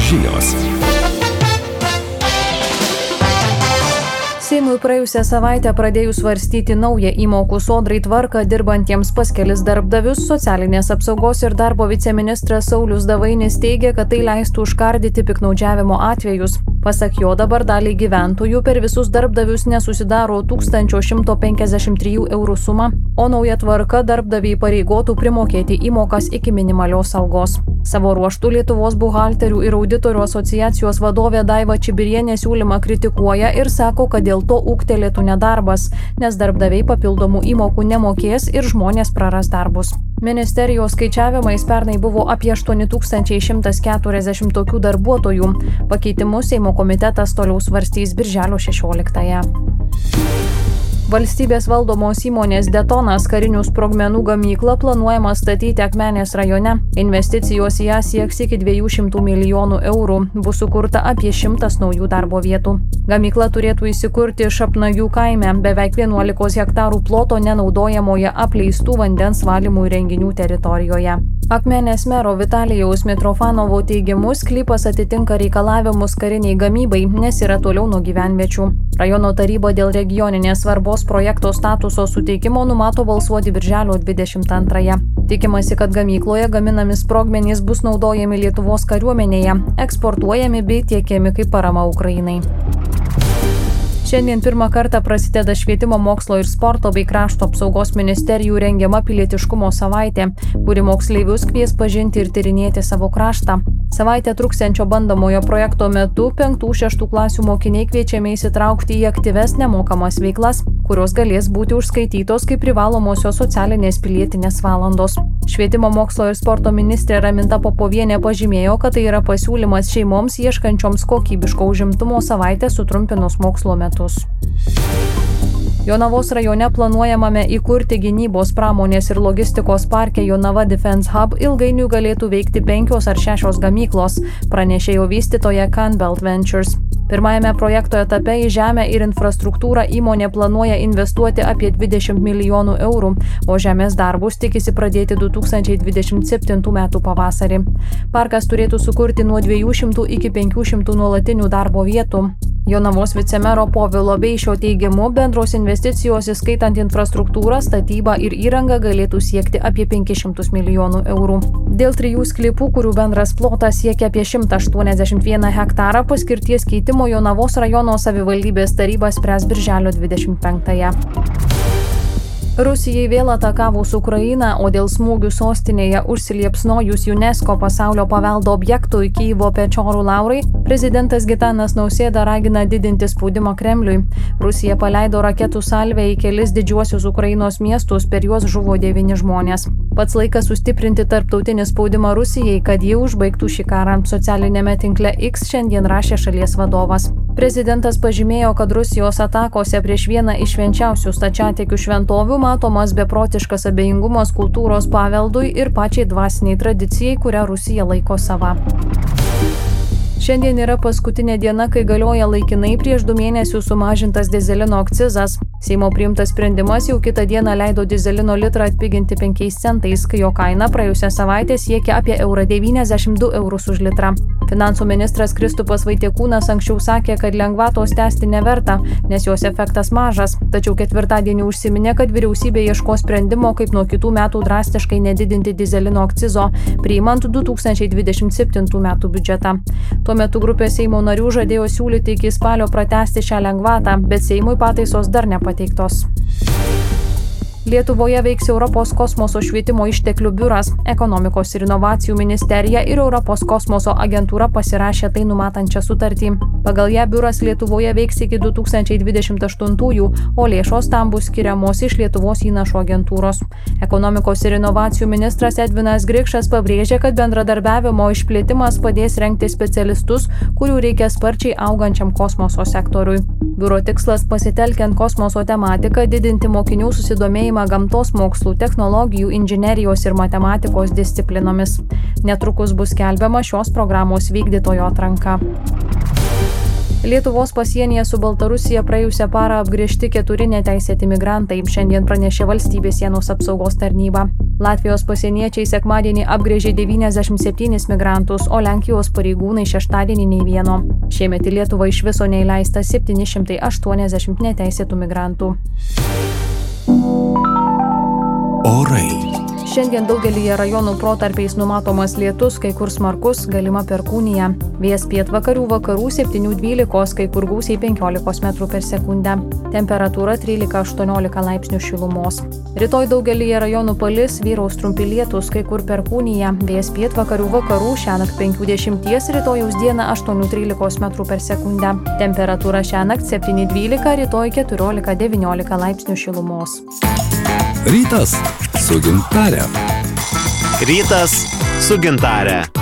žinios. Seimui praėjusią savaitę pradėjus svarstyti naują įmokų sodrai tvarką dirbantiems pas kelis darbdavius, socialinės apsaugos ir darbo viceministras Saulius Davainis teigia, kad tai leistų užkardyti piktnaudžiavimo atvejus. Pasak jo, dabar daliai gyventojų per visus darbdavius nesusidaro 1153 eurų suma, o nauja tvarka darbdaviai pareigotų primokėti įmokas iki minimalios algos. Savo ruožtu Lietuvos buhalterių ir auditorių asociacijos vadovė Daiva Čibirienė siūlymą kritikuoja ir sako, kad dėl to ūgtelėtų nedarbas, nes darbdaviai papildomų įmokų nemokės ir žmonės praras darbus. Ministerijos skaičiavimais pernai buvo apie 8140 tokių darbuotojų. Pakeitimus Seimo komitetas toliau svarstys birželio 16-ąją. Valstybės valdomos įmonės Detonas karinių sprogmenų gamyklą planuojama statyti Akmenės rajone. Investicijos į ją sieks iki 200 milijonų eurų. Bus sukurta apie 100 naujų darbo vietų. Gamykla turėtų įsikurti Šapnagių kaime, beveik 11 hektarų ploto nenaudojamoje apleistų vandens valymų įrenginių teritorijoje. Akmenės mero Vitalijaus Mitrofanovo teigimu, sklypas atitinka reikalavimus kariniai gamybai, nes yra toliau nuo gyvenviečių. Rajono taryba dėl regioninės svarbos projekto statuso suteikimo numato balsuoti birželio 22-ąją. Tikimasi, kad gamykloje gaminami sprogmenys bus naudojami Lietuvos kariuomenėje, eksportuojami bei tiekiami kaip parama Ukrainai. Šiandien pirmą kartą prasideda Švietimo, mokslo ir sporto bei krašto apsaugos ministerijų rengiama pilietiškumo savaitė, kuri moksleivius kvies pažinti ir tyrinėti savo kraštą. Savaitę truksiančio bandomojo projekto metu 5-6 klasių mokiniai kviečiami įsitraukti į aktyves nemokamas veiklas, kurios galės būti užskaitytos kaip privalomosios socialinės pilietinės valandos. Švietimo, mokslo ir sporto ministrė Raminta Popovienė pažymėjo, kad tai yra pasiūlymas šeimoms ieškančioms kokybiško užimtumo savaitę sutrumpinus mokslo metus. Jonavos rajone planuojamame įkurti gynybos pramonės ir logistikos parke Jonava Defense Hub ilgainiui galėtų veikti 5 ar 6 gamyklos, pranešė jo vystytoja Canbelt Ventures. Pirmajame projekto etape į žemę ir infrastruktūrą įmonė planuoja investuoti apie 20 milijonų eurų, o žemės darbus tikisi pradėti 2027 metų pavasarį. Parkas turėtų sukurti nuo 200 iki 500 nuolatinių darbo vietų. Jonavos vicemero Povilo Beišio teigimu, bendros investicijos įskaitant infrastruktūrą, statybą ir įrangą galėtų siekti apie 500 milijonų eurų. Dėl 3 sklypų, kurių bendras plotas siekia apie 181 hektarą, paskirties keitimo Jonavos rajono savivaldybės taryba spręs birželio 25-ąją. Rusijai vėl atakavus Ukrainą, o dėl smūgių sostinėje užsiliepsnojus UNESCO pasaulio paveldo objektui Kyjivo Pečorų laurai, prezidentas Gitanas Nausėda ragina didinti spaudimą Kremliui. Rusija paleido raketų salvę į kelis didžiuosius Ukrainos miestus, per juos žuvo 9 žmonės. Pats laikas sustiprinti tarptautinį spaudimą Rusijai, kad jie užbaigtų šį karą. Socialinėme tinkle X šiandien rašė šalies vadovas. Prezidentas pažymėjo, kad Rusijos atakose prieš vieną iš švenčiausių stačiatikių šventovių matomas beprotiškas abejingumas kultūros paveldui ir pačiai dvasiniai tradicijai, kurią Rusija laiko sava. Šiandien yra paskutinė diena, kai galioja laikinai prieš 2 mėnesius sumažintas dyzelino akcizas. Seimo priimtas sprendimas jau kitą dieną leido dyzelino litrą atpiginti 5 centais, kai jo kaina praėjusią savaitę siekia apie 92 eurus už litrą. Finansų ministras Kristupas Vaitiekūnas anksčiau sakė, kad lengvatos tęsti neverta, nes jos efektas mažas, tačiau ketvirtadienį užsiminė, kad vyriausybė ieško sprendimo, kaip nuo kitų metų drastiškai nedidinti dyzelino akcizo, priimant 2027 metų biudžetą. Tuo metu grupė Seimo narių žadėjo siūlyti iki spalio pratęsti šią lengvatą, bet Seimui pataisos dar nepateiktos. Lietuvoje veiks Europos kosmoso švietimo išteklių biuras, ekonomikos ir inovacijų ministerija ir Europos kosmoso agentūra pasirašė tai numatančią sutartį. Pagal ją biuras Lietuvoje veiks iki 2028-ųjų, o lėšos tam bus skiriamos iš Lietuvos įnašų agentūros. Ekonomikos ir inovacijų ministras Edvinas Grikšas pabrėžė, kad bendradarbiavimo išplėtimas padės rengti specialistus, kurių reikia sparčiai augančiam kosmoso sektoriui. Biuro tikslas pasitelkiant kosmoso tematiką didinti mokinių susidomėjimą gamtos mokslų, technologijų, inžinerijos ir matematikos disciplinomis. Netrukus bus skelbiama šios programos vykdytojo atranka. Lietuvos pasienyje su Baltarusija praėjusią parą apgręžti 4 neteisėti migrantai, šiandien pranešė Valstybės sienos apsaugos tarnyba. Latvijos pasieniečiai sekmadienį apgręžė 97 migrantus, o Lenkijos pareigūnai šeštadienį nei vieno. Šiemet į Lietuvą iš viso neįleista 780 neteisėtų migrantų. Orai. Šiandien daugelyje rajonų protarpiais numatomas lietus, kai kur smarkus, galima perkūnija. Vėjas pietvakarių vakarų 7–12, kai kur gūsiai 15 metrų per sekundę. Temperatūra 13–18 laipsnių šilumos. Rytoj daugelyje rajonų palis, vyraus trumpi lietus, kai kur perkūnija. Vėjas pietvakarių vakarų šiąnakt 5–10, rytojaus dieną 8–13 metrų per sekundę. Temperatūra šiąnakt 7–12, rytoj 14–19 laipsnių šilumos. Rytas su Gintare. Rytas su Gintare.